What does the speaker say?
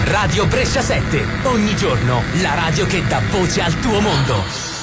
Radio Brescia 7, ogni giorno la radio che dà voce al tuo mondo.